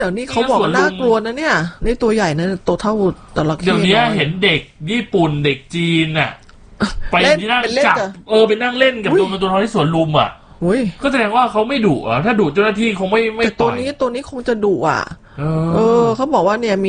เดี๋ยวนี้เขาบอกน่ากลัวนะเนี่ยนี่ตัวใหญ่นะตัวเท่าจระเข้เดี๋ยวนี้เห็นเด็กญี่ปุ่นเด็กจีนน่ะไปที่นั่งจับไปนั่งเล่นกับตัวเงินตัวทองที่สวนลุมอ่ะก็แสดงว่าเขาไม่ดุอ่ะถ้าดุเจ้าหน้าที่คงไม่แต่ตัวนี้คงจะดุอ่ะเขาบอกว่าเนี่ยมี